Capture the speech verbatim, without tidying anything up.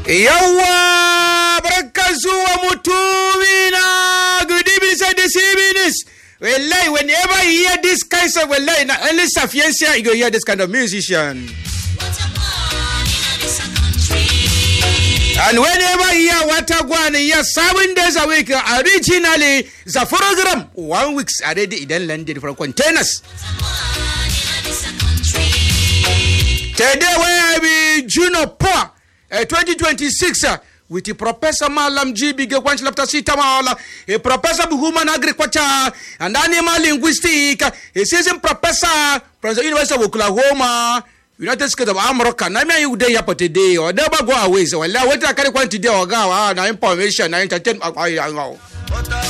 Yawa barkazuwa mutumina. Good evening, sir. This evening. Wallahi, whenever you hear this kind of wallahi, na only Sapientia you go hear this kind of musician. And whenever you hear Watagwan, you hear seven days a week. Originally, the program one week's already then landed from containers. Today we have Juno Poa. Uh, twenty twenty-six uh, with the Professor Malam G. Big Quanch Lafta Sitamala, a Professor of Human Agriculture and Animal Linguistics, a seasoned Professor from the University of Oklahoma, United States of America. I mean, you day up today or never go away. So, well, what I can't want today or go, ah, information, I entertain.